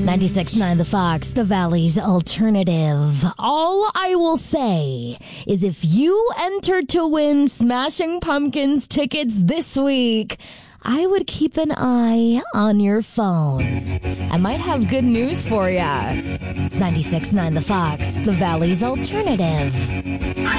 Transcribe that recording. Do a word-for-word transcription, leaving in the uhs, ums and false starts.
ninety-six point nine The Fox, the Valley's alternative. All I will say is if you enter to win Smashing Pumpkins tickets this week, I would keep an eye on your phone. I might have good news for ya. It's ninety-six point nine The Fox, the Valley's alternative.